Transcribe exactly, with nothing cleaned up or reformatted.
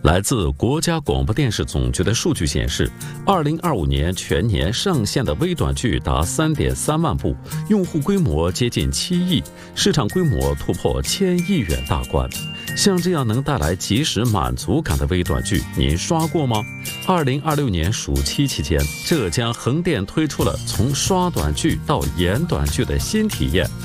来自国家广播电视总局的数据显示，二零二五年全年上线的微短剧达三点三万部，用户规模接近七亿，市场规模突破千亿元大关。像这样能带来即时满足感的微短剧，您刷过吗？二零二六年暑期期间，浙江横店推出了从刷短剧到演短剧的新体验。